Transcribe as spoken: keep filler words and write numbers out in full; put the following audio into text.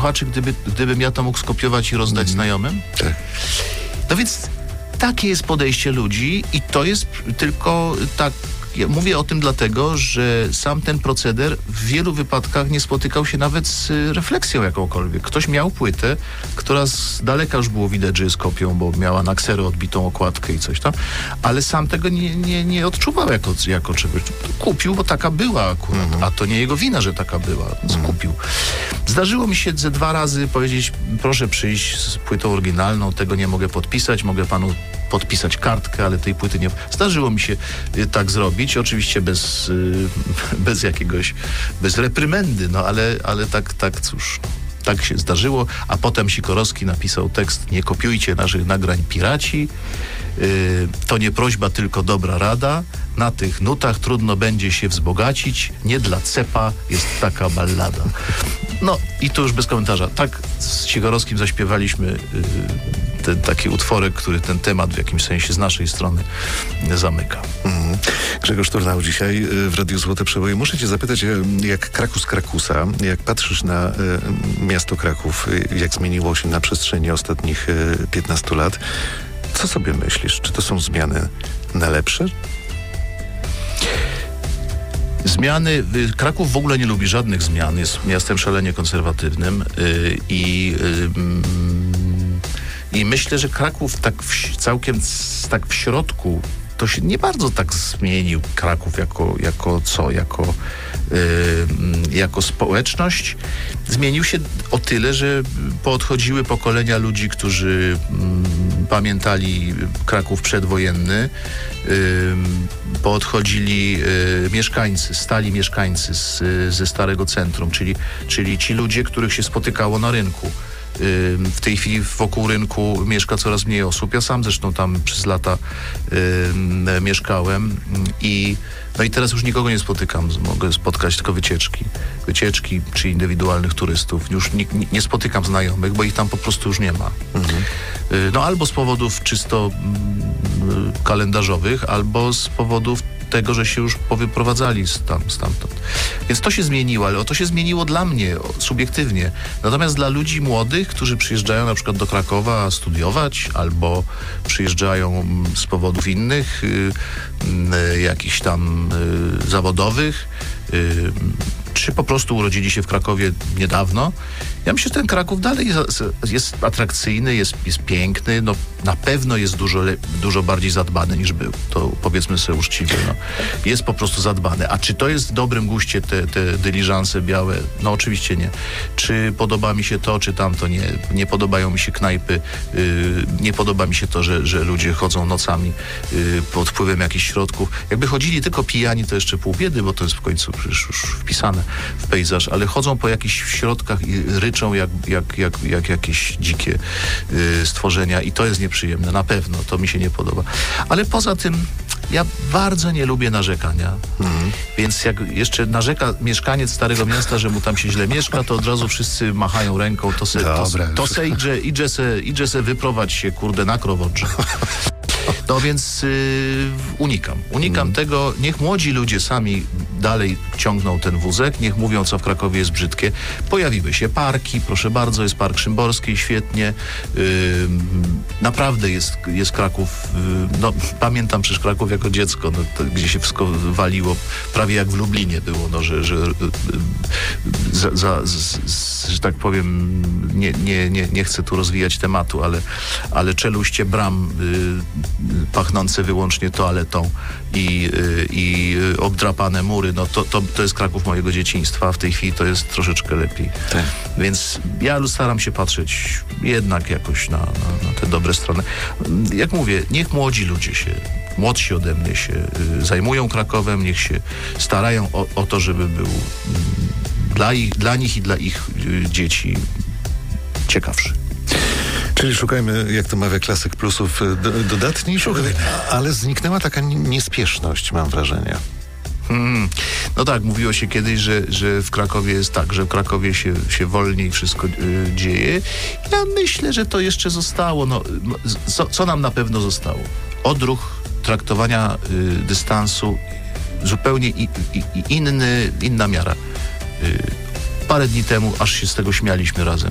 słuchaczy, gdyby, gdybym ja to mógł skopiować i rozdać mm. znajomym? Tak. No więc takie jest podejście ludzi i to jest tylko tak. Ja mówię o tym dlatego, że sam ten proceder w wielu wypadkach nie spotykał się nawet z refleksją jakąkolwiek. Ktoś miał płytę, która z daleka już było widać, że jest kopią, bo miała na kserę odbitą okładkę i coś tam, ale sam tego nie, nie, nie odczuwał jako, jako czegoś. Kupił, bo taka była akurat, mhm. a to nie jego wina, że taka była, więc mhm. kupił. Zdarzyło mi się ze dwa razy powiedzieć, proszę przyjść z płytą oryginalną, tego nie mogę podpisać, mogę panu podpisać kartkę, ale tej płyty nie... Zdarzyło mi się y, tak zrobić, oczywiście bez, y, bez jakiegoś, bez reprymendy, no ale, ale tak, tak, cóż, tak się zdarzyło, a potem Sikorowski napisał tekst: nie kopiujcie naszych nagrań piraci, y, to nie prośba, tylko dobra rada, na tych nutach trudno będzie się wzbogacić, nie dla cepa jest taka ballada. No i to już bez komentarza. Tak z Sikorowskim zaśpiewaliśmy y, ten taki utworek, który ten temat w jakimś sensie z naszej strony zamyka. Mm. Grzegorz Turnał dzisiaj w Radiu Złote Przeboje. Muszę cię zapytać, jak Krakus Krakusa, jak patrzysz na y, miasto Kraków, jak zmieniło się na przestrzeni ostatnich y, piętnastu lat, co sobie myślisz? Czy to są zmiany na lepsze? Zmiany, Kraków w ogóle nie lubi żadnych zmian, jest miastem szalenie konserwatywnym yy, i yy, i myślę, że Kraków tak w, całkiem tak w środku to się nie bardzo tak zmienił, Kraków jako, jako co, jako, yy, jako społeczność. Zmienił się o tyle, że poodchodziły pokolenia ludzi, którzy yy, pamiętali Kraków przedwojenny, yy, poodchodzili yy, mieszkańcy, stali mieszkańcy z, ze Starego Centrum, czyli, czyli ci ludzie, których się spotykało na rynku. W tej chwili wokół rynku mieszka coraz mniej osób. Ja sam zresztą tam przez lata y, mieszkałem i no i teraz już nikogo nie spotykam. Mogę spotkać tylko wycieczki. Wycieczki czy indywidualnych turystów. Już nie, nie spotykam znajomych, bo ich tam po prostu już nie ma. Mhm. Y, no albo z powodów czysto y, kalendarzowych, albo z powodów tego, że się już powyprowadzali tam, stamtąd. Więc to się zmieniło, ale to się zmieniło dla mnie subiektywnie. Natomiast dla ludzi młodych, którzy przyjeżdżają na przykład do Krakowa studiować albo przyjeżdżają z powodów innych, y, y, jakichś tam y, zawodowych, y, czy po prostu urodzili się w Krakowie niedawno. Ja myślę, że ten Kraków dalej jest, jest atrakcyjny, jest, jest piękny, no na pewno jest dużo, le, dużo bardziej zadbany niż był. To powiedzmy sobie uczciwie, no. Jest po prostu zadbany. A czy to jest w dobrym guście te, te dyliżanse białe? No oczywiście nie. Czy podoba mi się to, czy tamto? Nie. Nie podobają mi się knajpy. Yy, nie podoba mi się to, że, że ludzie chodzą nocami yy, pod wpływem jakichś środków. Jakby chodzili tylko pijani, to jeszcze pół biedy, bo to jest w końcu przecież już wpisane w pejzaż, ale chodzą po jakichś środkach i ryczą jak, jak, jak, jak jakieś dzikie yy, stworzenia i to jest nieprzyjemne, na pewno, to mi się nie podoba. Ale poza tym ja bardzo nie lubię narzekania, mhm. więc jak jeszcze narzeka mieszkaniec Starego Miasta, że mu tam się źle mieszka, to od razu wszyscy machają ręką, to se, Dobra, to, to se idzie, idzie, se, idzie se wyprowadź się, kurde, na krowodrze. No więc yy, unikam. Unikam mm. tego. Niech młodzi ludzie sami dalej ciągną ten wózek. Niech mówią, co w Krakowie jest brzydkie. Pojawiły się parki. Proszę bardzo, jest Park Szymborski, świetnie. Yy, naprawdę jest, jest Kraków. Yy, no, pamiętam przecież Kraków jako dziecko, no, to, gdzie się wszystko waliło. Prawie jak w Lublinie było, no, że, że yy, za, za, z, z, że tak powiem, nie, nie, nie, nie chcę tu rozwijać tematu, ale, ale czeluście bram yy, pachnące wyłącznie toaletą i, i obdrapane mury, no to, to, to jest Kraków mojego dzieciństwa, a w tej chwili to jest troszeczkę lepiej. Tak. Więc ja staram się patrzeć jednak jakoś na, na, na te dobre strony. Jak mówię, niech młodzi ludzie się, młodsi ode mnie się y, zajmują Krakowem, niech się starają o, o to, żeby był y, dla, ich, dla nich i dla ich y, dzieci ciekawszy. Czyli szukajmy, jak to mawia klasyk, plusów do, dodatni, szukajmy. Ale zniknęła taka niespieszność, mam wrażenie. Hmm. No tak, mówiło się kiedyś, że, że w Krakowie jest tak, że w Krakowie się, się wolniej wszystko y, dzieje. Ja myślę, że to jeszcze zostało. No, co, co nam na pewno zostało? Odruch traktowania y, dystansu, zupełnie i, i, i inny, inna miara. Y, parę dni temu aż się z tego śmialiśmy razem.